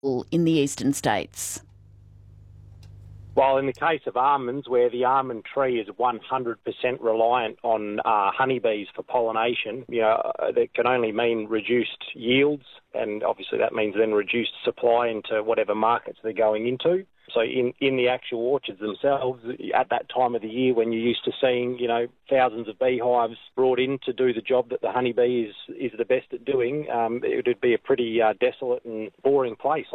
in the eastern states? Well, in the case of almonds, where the almond tree is 100% reliant on honeybees for pollination, that can only mean reduced yields, and obviously that means then reduced supply into whatever markets they're going into. So in the actual orchards themselves, at that time of the year when you're used to seeing, thousands of beehives brought in to do the job that the honeybee is the best at doing, it would be a pretty desolate and boring place.